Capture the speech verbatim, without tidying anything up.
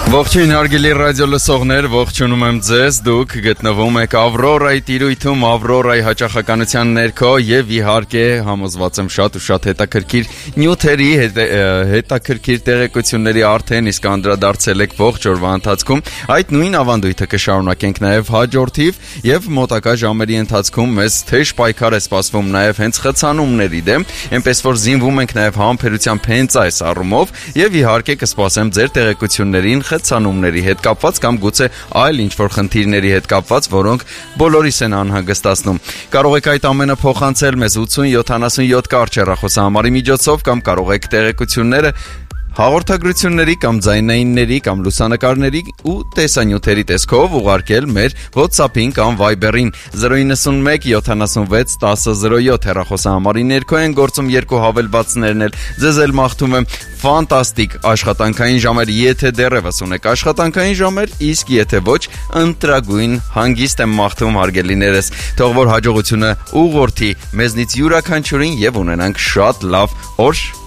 Ողջույն հարգելի ռադիո լսողներ, ողջունում եմ ձեզ, դուք գտնվում եք Ավրորայի տիրույթում, Ավրորայի հաճախականության ներքո եւ իհարկե համոզված եմ շատ ու շատ հետաքրքիր նյութերի, հետաքրքիր տեղեկությունների արդեն իսկ անդրադարձել եք ողջ օրվա ընթացքում։ Այդ նույն ավանդույթը կշարունակենք նաեւ հաջորդիվ եւ մոտակա ժամերի ընթացքում մեզ թեժ պայքար է սպասվում նաեւ հենց խցանումների դեմ, այնպես որ զինվում ենք նաեւ համբերությամբ հենց այս առումով եւ իհարկե կսպասեմ ձեր տեղեկություններին խցանումների հետ կապված կամ գուցե այլ ինչ-որ խնդիրների հետ կապված, որոնք բոլորիս են անհանգստացնում։ Կարող եք այդ ամենը փոխանցել մեզ ութսուն յոթանասունյոթ կարճ հեռախոսահամարի միջոցով կամ կարող եք տեղեկությունները հաղորդագրությունների կամ ձայնայինների կամ լուսանկարների ու տեսանյութերի տեսքով ուղարկել մեր WhatsApp-ին կամ Viber-ին զրո ինը մեկ յոթանասունվեց տասը զրո յոթ հեռախոսահամարի ներքո են գործում երկու հավելվածներն էլ ձեզ էլ մաղթում եմ ֆանտաստիկ աշխատանքային ժամեր, եթե դեռևս ունեք աշխատանքային ժամեր, իսկ եթե ոչ, ընտրագույն հանգիստ եմ մաղթում հարգելիներս, թող որ հաջողությունը ուղղորդի մեզնից յուրաքանչյուրին եւ ունենանք շատ լավ օր